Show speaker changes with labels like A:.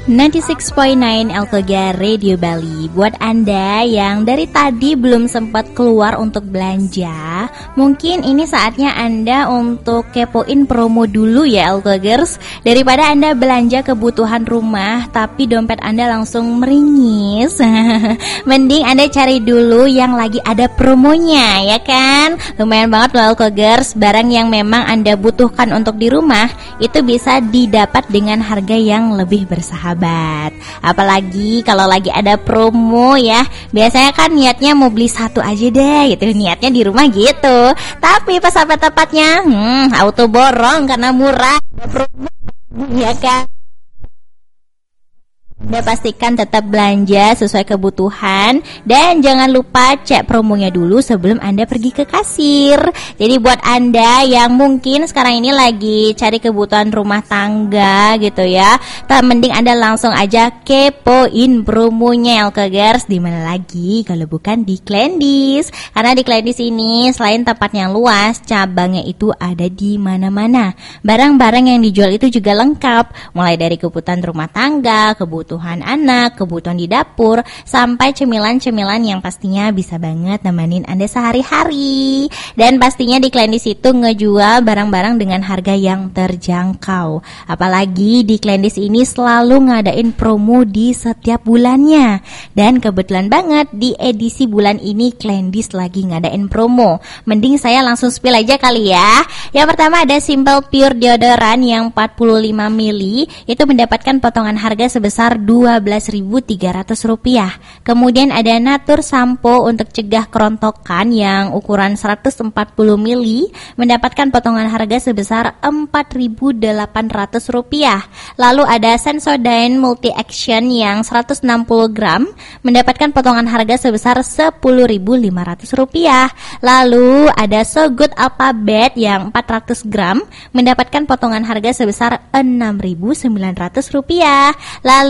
A: 96.9 Elkoga Radio Bali. Buat Anda yang dari tadi belum sempat keluar untuk belanja, mungkin ini saatnya Anda untuk kepoin promo dulu ya Elkogers. Daripada Anda belanja kebutuhan rumah tapi dompet Anda langsung meringis, mending Anda cari dulu yang lagi ada promonya, ya kan? Lumayan banget loh Elkogers, barang yang memang Anda butuhkan untuk di rumah itu bisa didapat dengan harga yang lebih bersahabat. Apalagi kalau lagi ada promo ya. Biasanya kan niatnya mau beli satu aja deh gitu, niatnya di rumah gitu. Tapi pas sampai tepatnya auto borong karena murah, ada promo, ya kan? Anda pastikan tetap belanja sesuai kebutuhan dan jangan lupa cek promonya dulu sebelum Anda pergi ke kasir. Jadi buat Anda yang mungkin sekarang ini lagi cari kebutuhan rumah tangga gitu ya, mending Anda langsung aja kepoin promonya Elkogers. Di mana lagi kalau bukan di Kleandis. Karena di Kleandis ini selain tempatnya luas, cabangnya itu ada di mana-mana. Barang-barang yang dijual itu juga lengkap, mulai dari kebutuhan rumah tangga, kebutuhan anak, kebutuhan di dapur, sampai cemilan-cemilan yang pastinya bisa banget nemenin Anda sehari-hari. Dan pastinya di Kleandis itu ngejual barang-barang dengan harga yang terjangkau. Apalagi di Kleandis ini selalu ngadain promo di setiap bulannya. Dan kebetulan banget di edisi bulan ini Kleandis lagi ngadain promo. Mending saya langsung spill aja kali ya. Yang pertama ada Simple Pure Deodoran yang 45 ml itu mendapatkan potongan harga sebesar Rp12.300. Kemudian ada Natur Sampo untuk cegah kerontokan yang ukuran 140 ml mendapatkan potongan harga sebesar Rp4.800. Lalu ada Sensodyne Multi Action yang 160 gram mendapatkan potongan harga sebesar Rp10.500. Lalu ada So Good Alphabet yang 400 gram mendapatkan potongan harga sebesar Rp6.900. Lalu